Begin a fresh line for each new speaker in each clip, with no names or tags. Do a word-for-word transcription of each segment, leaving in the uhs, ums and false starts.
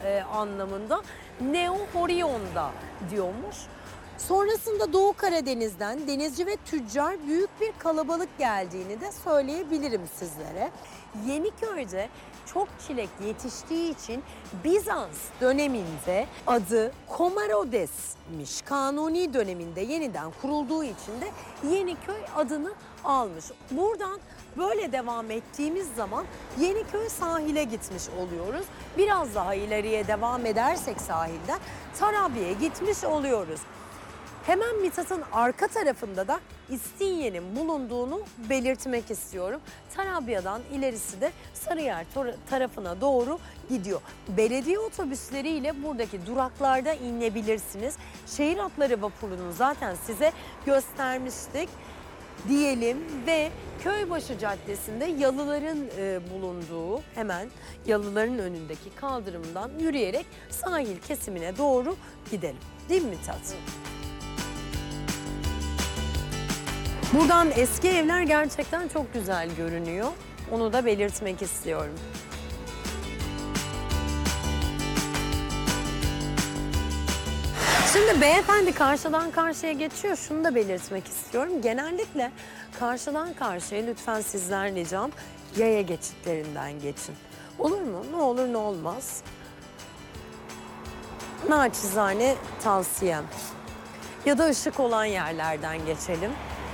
e, anlamında. Neo Horion'da diyormuş. Sonrasında Doğu Karadeniz'den denizci ve tüccar büyük bir kalabalık geldiğini de söyleyebilirim sizlere. Yeniköy'de çok çilek yetiştiği için Bizans döneminde adı Komarodes'miş. Kanuni döneminde yeniden kurulduğu için de Yeniköy adını almış. Buradan böyle devam ettiğimiz zaman Yeniköy sahile gitmiş oluyoruz. Biraz daha ileriye devam edersek sahilden Tarabya'ya gitmiş oluyoruz. Hemen Mithat'ın arka tarafında da İstinye'nin bulunduğunu belirtmek istiyorum. Tarabya'dan ilerisi de Sarıyer tarafına doğru gidiyor. Belediye otobüsleriyle buradaki duraklarda inebilirsiniz. Şehir hatları vapurunu zaten size göstermiştik diyelim ve Köybaşı Caddesi'nde yalıların e, bulunduğu, hemen yalıların önündeki kaldırımdan yürüyerek sahil kesimine doğru gidelim. Değil mi Mithat? Buradan eski evler gerçekten çok güzel görünüyor. Onu da belirtmek istiyorum. Şimdi beyefendi karşıdan karşıya geçiyor. Şunu da belirtmek istiyorum. Genellikle karşıdan karşıya lütfen sizden ricam yaya geçitlerinden geçin. Olur mu? Ne olur ne olmaz. Naçizane tavsiyem. Ya da ışık olan yerlerden geçelim.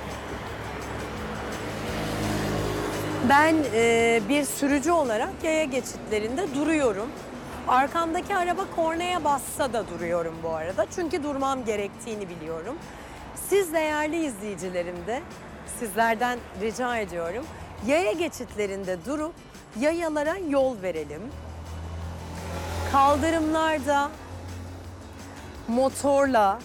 Ben e, bir sürücü olarak yaya geçitlerinde duruyorum. Arkamdaki araba kornaya bassa da duruyorum bu arada. Çünkü durmam gerektiğini biliyorum. Siz değerli izleyicilerim de sizlerden rica ediyorum. Yaya geçitlerinde durup yayalara yol verelim. Kaldırımlarda motorla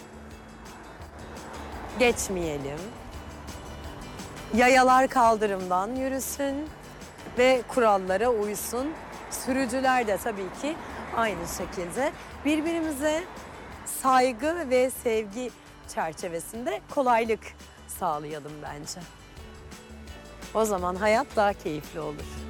geçmeyelim. Yayalar kaldırımdan yürüsün ve kurallara uysun. Sürücüler de tabii ki aynı şekilde birbirimize saygı ve sevgi çerçevesinde kolaylık sağlayalım bence. O zaman hayat daha keyifli olur.